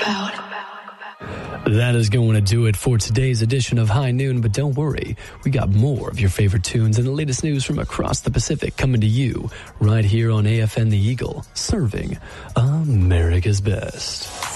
That is going to do it for today's edition of High Noon, but don't worry, we got more of your favorite tunes and the latest news from across the Pacific coming to you right here on AFN The Eagle, serving America's best.